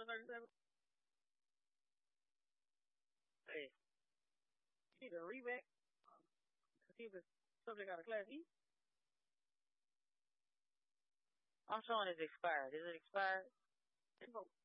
137. Hey, you need a reback. See if the subject got a class E. I'm showing it's expired. Is it expired?